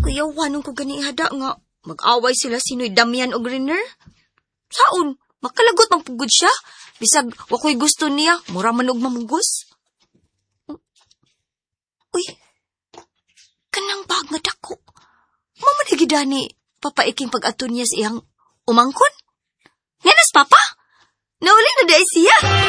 Ayawan ko gani hada nga. Mag-away sila sinoy Damian o Greener. Saon? Makalagot magpugod siya. Bisag wakoy gusto niya. Mura man og mamugos. Uy. Kanang bag nga dako. Mamanigidani. Papaiking pag-ato niya sa iyang umangkon. Nganas, Papa? Nauli na dahil siya.